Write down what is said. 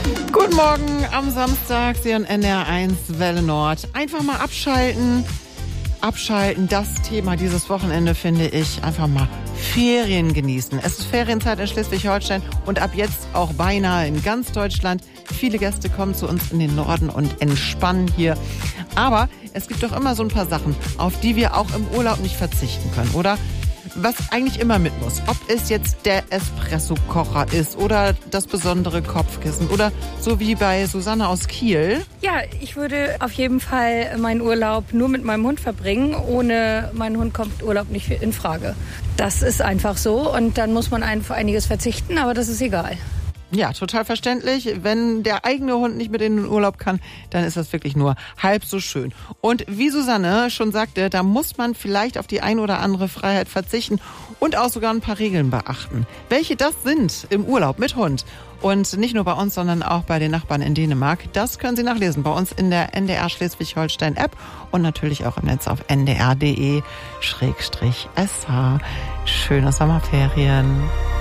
Guten Morgen am Samstag, Sie und NDR1 Welle Nord. Einfach mal abschalten. Abschalten, das Thema dieses Wochenende finde ich. Einfach mal Ferien genießen. Es ist Ferienzeit in Schleswig-Holstein und ab jetzt auch beinahe in ganz Deutschland. Viele Gäste kommen zu uns in den Norden und entspannen hier. Aber es gibt doch immer so ein paar Sachen, auf die wir auch im Urlaub nicht verzichten können, oder? Was eigentlich immer mit muss. Ob es jetzt der Espresso-Kocher ist oder das besondere Kopfkissen oder so wie bei Susanne aus Kiel. Ja, ich würde auf jeden Fall meinen Urlaub nur mit meinem Hund verbringen. Ohne meinen Hund kommt Urlaub nicht in Frage. Das ist einfach so und dann muss man auf einiges verzichten, aber das ist egal. Ja, total verständlich. Wenn der eigene Hund nicht mit in den Urlaub kann, dann ist das wirklich nur halb so schön. Und wie Susanne schon sagte, da muss man vielleicht auf die ein oder andere Freiheit verzichten und auch sogar ein paar Regeln beachten. Welche das sind im Urlaub mit Hund. Und nicht nur bei uns, sondern auch bei den Nachbarn in Dänemark. Das können Sie nachlesen bei uns in der NDR Schleswig-Holstein App und natürlich auch im Netz auf ndr.de/sh. Schöne Sommerferien.